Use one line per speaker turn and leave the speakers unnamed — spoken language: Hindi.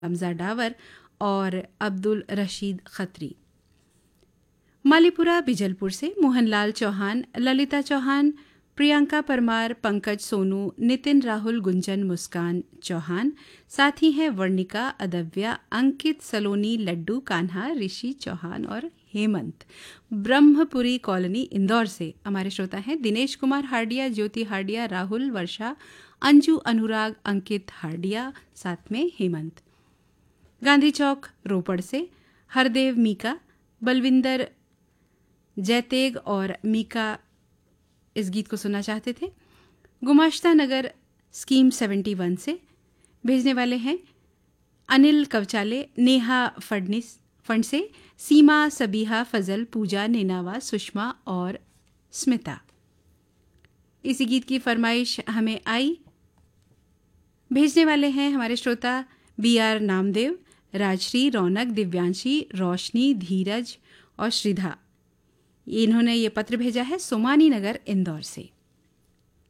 हमजा डावर और अब्दुल रशीद खत्री। मालीपुरा बिजलपुर से मोहनलाल चौहान, ललिता चौहान, प्रियंका परमार, पंकज सोनू, नितिन राहुल, गुंजन, मुस्कान चौहान, साथ ही हैं वर्णिका, अदव्या, अंकित, सलोनी, लड्डू, कान्हा, ऋषि चौहान और हेमंत। ब्रह्मपुरी कॉलोनी इंदौर से हमारे श्रोता हैं दिनेश कुमार हार्डिया, ज्योति हार्डिया, राहुल, वर्षा, अंजू, अनुराग, अंकित हार्डिया, साथ में हेमंत। गांधी चौक रोपड़ से हरदेव, मीका, बलविंदर, जयतेग और मीका इस गीत को सुनना चाहते थे। गुमाश्ता नगर स्कीम 71 से भेजने वाले हैं अनिल कवचाले, नेहा फंड से सीमा, सबीहा, फजल, पूजा, नेनावा, सुषमा और स्मिता। इसी गीत की फरमाइश हमें आई। भेजने वाले हैं हमारे श्रोता BR नामदेव, राजश्री, रौनक, दिव्यांशी, रोशनी, धीरज और श्रीधा। इन्होंने ये पत्र भेजा है सोमानी नगर इंदौर से।